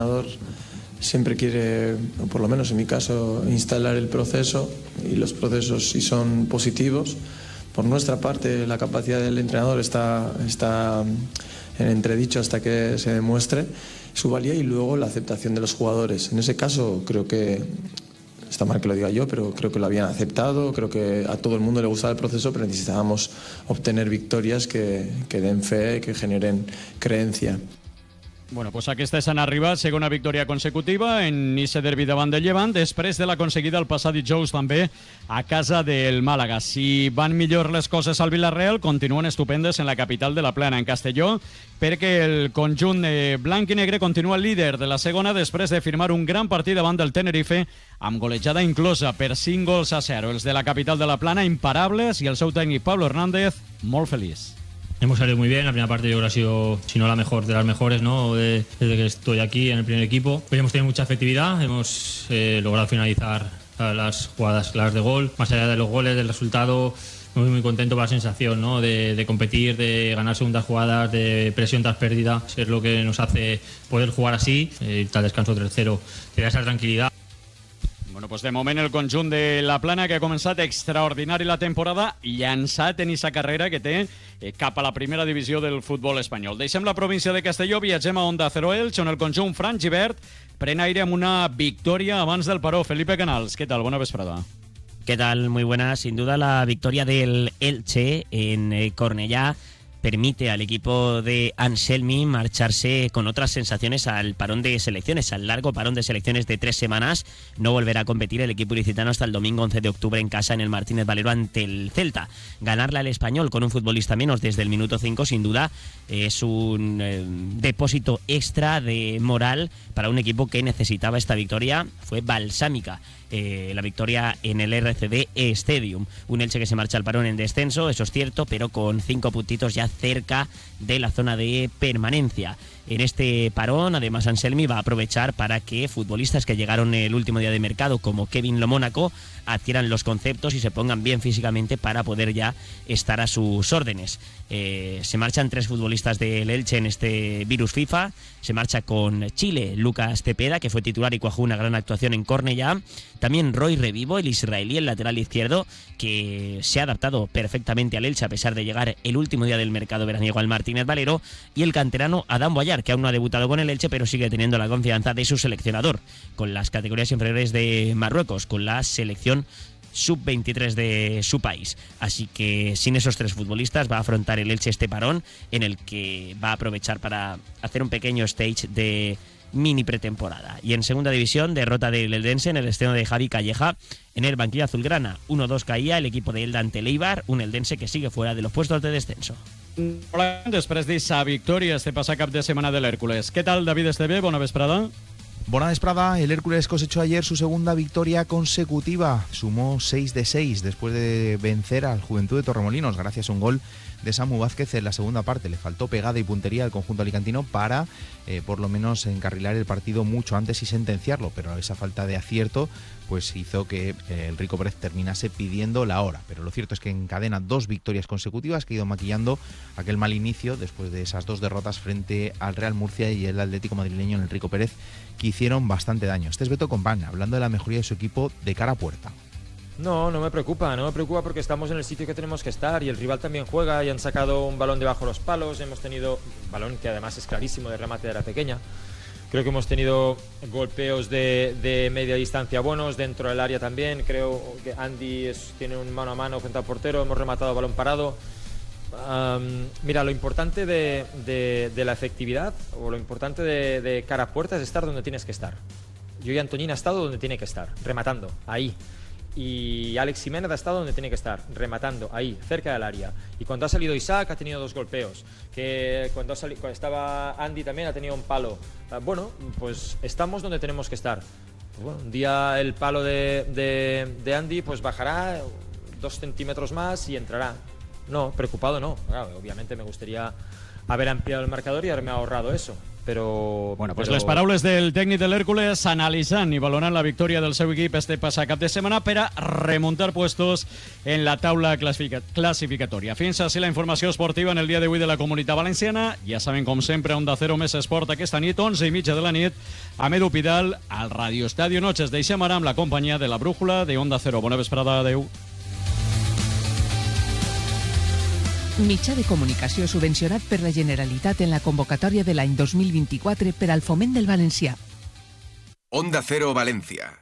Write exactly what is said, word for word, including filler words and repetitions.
Siempre quiere, o por lo menos en mi caso, instalar el proceso, y los procesos, si son positivos, por nuestra parte la capacidad del entrenador está, está en entredicho hasta que se demuestre su valía, y luego la aceptación de los jugadores. En ese caso creo que, está mal que lo diga yo, pero creo que lo habían aceptado, creo que a todo el mundo le gustaba el proceso, pero necesitábamos obtener victorias que, que den fe, que generen creencia. Bueno, pues aquesta és en arribar, segona victòria consecutiva en Nice derbi davant del Llevant, després de l'aconseguida el passat dijous també a casa del Màlaga. Si van millor les coses al Villarreal, continuen estupendes en la capital de la Plana, en Castelló, perquè el conjunt blanc i negre continua líder de la segona després de firmar un gran partit davant del Tenerife, amb golejada inclosa per cinc gols a zero. Els de la capital de la Plana imparables i el seu tècnic Pablo Hernández molt feliç. Hemos salido muy bien, la primera parte yo creo que ha sido, si no la mejor, de las mejores, ¿no? De, desde que estoy aquí en el primer equipo. Hoy hemos tenido mucha efectividad, hemos eh, logrado finalizar las jugadas claras de gol. Más allá de los goles, del resultado, muy muy contento por la sensación, ¿no? de, de competir, de ganar segundas jugadas, de presión tras pérdida. Es lo que nos hace poder jugar así. Eh, tal descanso tres cero te da esa tranquilidad. Bueno, pues de moment el conjunt de la Plana, que ha començat extraordinari la temporada, llançat en aquesta carrera que té eh, cap a la primera divisió del futbol espanyol. Deixem la província de Castelló, viatgem a Onda Cero Elx, on el conjunt franc i verd pren aire amb una victòria abans del paró. Felipe Canals, ¿qué tal? Bona vesprada. ¿Qué tal? Muy buena. Sin duda la victoria del Elche en eh, Cornellá permite al equipo de Anselmi marcharse con otras sensaciones al parón de selecciones, al largo parón de selecciones de tres semanas. No volverá a competir el equipo ilicitano hasta el domingo once de octubre en casa en el Martínez Valero ante el Celta. Ganarle al Español con un futbolista menos desde el minuto cinco, sin duda, es un eh, depósito extra de moral para un equipo que necesitaba esta victoria. Fue balsámica. Eh, la victoria en el R C D Stadium. Un Elche que se marcha al parón en descenso, eso es cierto, pero con cinco puntitos ya cerca de la zona de permanencia. En este parón, además, Anselmi va a aprovechar para que futbolistas que llegaron el último día de mercado, como Kevin Lomónaco, adquieran los conceptos y se pongan bien físicamente para poder ya estar a sus órdenes. Eh, se marchan tres futbolistas del Elche en este virus FIFA. Se marcha con Chile, Lucas Cepeda, que fue titular y cuajó una gran actuación en Cornellá. También Roy Revivo, el israelí, el lateral izquierdo, que se ha adaptado perfectamente al Elche a pesar de llegar el último día del mercado veraniego al Martínez Valero. Y el canterano Adán Boyar, que aún no ha debutado con el Elche, pero sigue teniendo la confianza de su seleccionador, con las categorías inferiores de Marruecos, con la selección sub veintitrés de su país. Así que sin esos tres futbolistas va a afrontar el Elche este parón, en el que va a aprovechar para hacer un pequeño stage de mini pretemporada. Y en segunda división, derrota del Eldense en el estreno de Javi Calleja en el banquillo azulgrana. uno dos caía el equipo de Elda ante el Eibar, un Eldense que sigue fuera de los puestos de descenso. Hola, després d'esa victòria este passat cap de setmana de l'Hércules. ¿Qué tal, David Esteve? Bona vesprada. Buena vesprada, el Hércules cosechó ayer su segunda victoria consecutiva, sumó seis de seis después de vencer al Juventud de Torremolinos gracias a un gol de Samu Vázquez en la segunda parte. Le faltó pegada y puntería al conjunto alicantino para eh, por lo menos encarrilar el partido mucho antes y sentenciarlo, pero esa falta de acierto pues hizo que eh, el Rico Pérez terminase pidiendo la hora. Pero lo cierto es que encadena dos victorias consecutivas que ha ido maquillando aquel mal inicio después de esas dos derrotas frente al Real Murcia y el Atlético madrileño en el Rico Pérez, que hicieron bastante daño. Este es Beto Compán, hablando de la mejoría de su equipo de cara a puerta. No, no me preocupa, no me preocupa porque estamos en el sitio que tenemos que estar y el rival también juega y han sacado un balón debajo de los palos, hemos tenido un balón que además es clarísimo de remate de la pequeña. Creo que hemos tenido golpeos de, de media distancia buenos dentro del área también. Creo que Andy es, tiene un mano a mano frente al portero, hemos rematado balón parado. Um, mira, lo importante de, de, de la efectividad o lo importante de, de cara a puerta es estar donde tienes que estar. Yo y Antoñín ha estado donde tiene que estar, rematando, ahí. Y Alex Jiménez ha estado donde tiene que estar, rematando, ahí, cerca del área. Y cuando ha salido Isaac ha tenido dos golpeos. Que cuando, ha salido, cuando estaba Andy también ha tenido un palo. Uh, bueno, pues estamos donde tenemos que estar. Pues bueno, un día el palo de, de, de Andy pues bajará dos centímetros más y entrará. No, preocupado no. Claro, obviamente me gustaría haber ampliado el marcador y haberme ahorrado eso. però... Bueno, pues però... les paraules del tècnic de l'Hèrcules analitzant i valorant la victòria del seu equip este passat cap de setmana per a remuntar puestos en la taula classifica classificatòria. Fins així la informació esportiva en el dia d'avui de la Comunitat Valenciana. Ja saben, com sempre, Onda Cero més esport aquesta nit, onze i mitja de la nit, amb Edu Pidal al Radio Estadio Noches. Deixem ara amb la companyia de la Brújula de Onda Cero. Bona vesprada, adeu. Mitjà de comunicació subvencionat per la Generalitat en la convocatòria de l'any dos mil vint-i-quatre per al foment del valencià. Onda Cero Valencia.